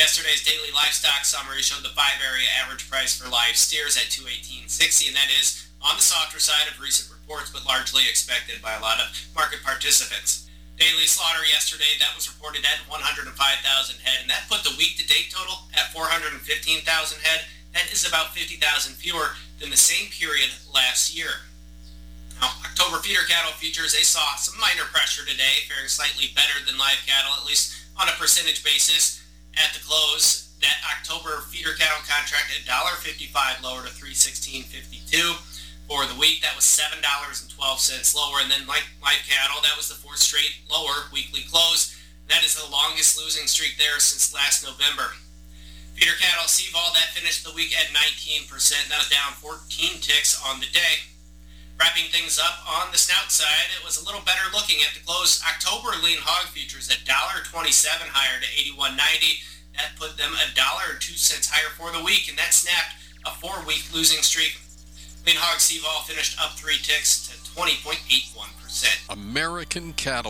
Yesterday's daily livestock summary showed the 5-area average price for live steers at $218.60, and that is on the softer side of recent reports, but largely expected by a lot of market participants. Daily slaughter yesterday, that was reported at 105,000 head, and that put the week-to-date total at 415,000 head. That is about 50,000 fewer than the same period last year. Now, October feeder cattle futures, they saw some minor pressure today, faring slightly better than live cattle, at least on a percentage basis. At the close, that October feeder cattle contract at $1.55 lower to $316.52. For the week, that was $7.12 lower, and then like live cattle, that was the fourth straight lower weekly close. That is the longest losing streak there since last November. Feeder cattle CVOL, that finished the week at 19%. That was down 14 ticks on the day. Wrapping things up on the snout side, it was a little better looking at the close. October lean hog futures at $1.27 higher to $81.90. That put them $1.02 higher for the week, and that snapped a 4-week losing streak. Lean hog CVOL finished up 3 ticks to 20.81%. American cattle.